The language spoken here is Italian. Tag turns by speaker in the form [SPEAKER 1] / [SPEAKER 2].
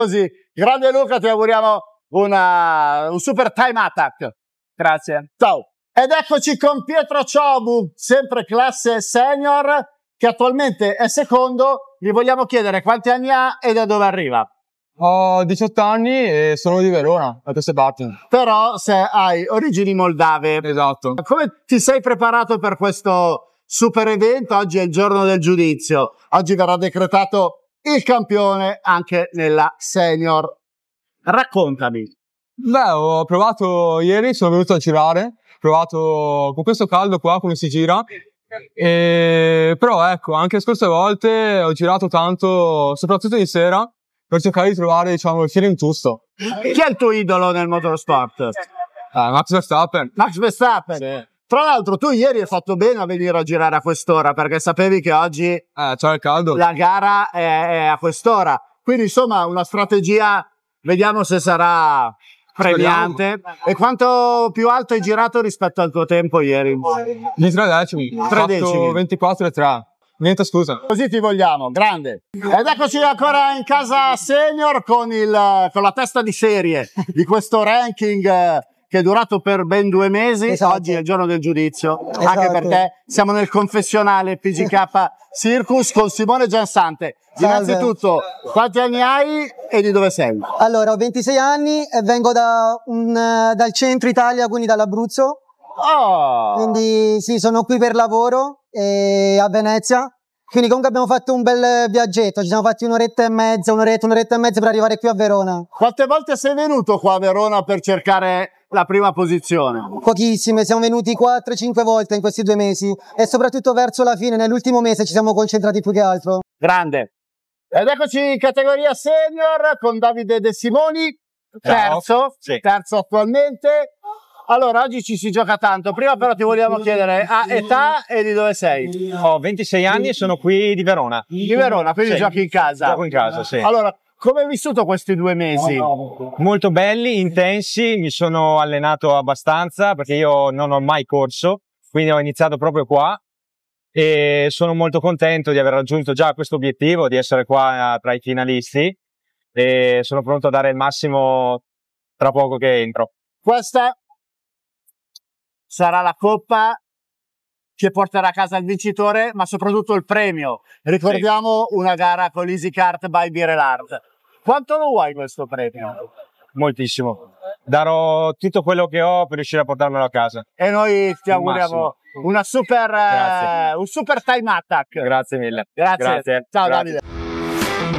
[SPEAKER 1] Così, grande Luca, ti auguriamo un super time attack.
[SPEAKER 2] Grazie.
[SPEAKER 1] Ciao. Ed eccoci con Pietro Ciobu, sempre classe senior, che attualmente è secondo. Gli vogliamo chiedere quanti anni ha e da dove arriva.
[SPEAKER 3] Ho 18 anni e sono di Verona, da queste parti.
[SPEAKER 1] Però se hai origini moldave.
[SPEAKER 3] Esatto.
[SPEAKER 1] Come ti sei preparato per questo super evento? Oggi è il giorno del giudizio. Oggi verrà decretato il campione anche nella senior. Raccontami.
[SPEAKER 3] Beh, ho provato ieri, sono venuto a girare. Ho provato con questo caldo qua come si gira. Però ecco, anche le scorse volte ho girato tanto, soprattutto di sera, per cercare di trovare, diciamo, il feeling giusto.
[SPEAKER 1] Chi è il tuo idolo nel motorsport?
[SPEAKER 3] Max Verstappen.
[SPEAKER 1] Max Verstappen.
[SPEAKER 3] Sì.
[SPEAKER 1] Tra l'altro tu ieri hai fatto bene a venire a girare a quest'ora, perché sapevi che oggi
[SPEAKER 3] C'è il caldo.
[SPEAKER 1] la gara è a quest'ora. Quindi insomma una strategia, vediamo se sarà premiante.
[SPEAKER 3] Speriamo.
[SPEAKER 1] E quanto più alto hai girato rispetto al tuo tempo ieri?
[SPEAKER 3] Di 3 decimi. Ho
[SPEAKER 1] 3 decimi.
[SPEAKER 3] fatto 24 e 3. Niente scusa.
[SPEAKER 1] Così ti vogliamo, grande. Ed eccoci ancora in casa senior con la testa di serie di questo ranking che è durato per ben 2 mesi.
[SPEAKER 4] Esatto.
[SPEAKER 1] Oggi è il giorno del giudizio,
[SPEAKER 4] Esatto.
[SPEAKER 1] anche perché siamo nel confessionale PGK Circus con Simone Giansante.
[SPEAKER 4] Salve.
[SPEAKER 1] Innanzitutto, quanti anni hai e di dove sei?
[SPEAKER 4] Allora, ho 26 anni e vengo dal centro Italia, quindi dall'Abruzzo.
[SPEAKER 1] Oh!
[SPEAKER 4] Quindi sì, sono qui per lavoro a Venezia. Quindi comunque abbiamo fatto un bel viaggetto, ci siamo fatti un'oretta e mezza per arrivare qui a Verona.
[SPEAKER 1] Quante volte sei venuto qua a Verona per cercare la prima posizione?
[SPEAKER 4] Pochissime, siamo venuti 4-5 volte in questi 2 mesi e soprattutto verso la fine, nell'ultimo mese ci siamo concentrati più che altro.
[SPEAKER 1] Grande. Ed eccoci in categoria senior con Davide De Simoni, terzo,
[SPEAKER 2] Sì.
[SPEAKER 1] terzo attualmente. Allora, oggi ci si gioca tanto. Prima però ti vogliamo chiedere età e di dove sei?
[SPEAKER 2] Ho 26 anni e sono qui di Verona.
[SPEAKER 1] Di Verona, quindi
[SPEAKER 2] Sì.
[SPEAKER 1] giochi in casa.
[SPEAKER 2] Gioco in casa, sì.
[SPEAKER 1] Allora, come hai vissuto questi 2 mesi?
[SPEAKER 2] Molto belli, intensi, mi sono allenato abbastanza perché io non ho mai corso, quindi ho iniziato proprio qua e sono molto contento di aver raggiunto già questo obiettivo, di essere qua tra i finalisti e sono pronto a dare il massimo tra poco che entro.
[SPEAKER 1] Questa sarà la coppa che porterà a casa il vincitore, ma soprattutto il premio. Ricordiamo una gara con l'Easy Kart by Birelard. Quanto lo vuoi questo premio?
[SPEAKER 2] Moltissimo. Darò tutto quello che ho per riuscire a portarmelo a casa.
[SPEAKER 1] E noi ti auguriamo
[SPEAKER 2] Grazie.
[SPEAKER 1] un super time attack.
[SPEAKER 2] Grazie mille.
[SPEAKER 1] Grazie.
[SPEAKER 2] Grazie.
[SPEAKER 1] Ciao
[SPEAKER 2] Grazie.
[SPEAKER 1] Davide.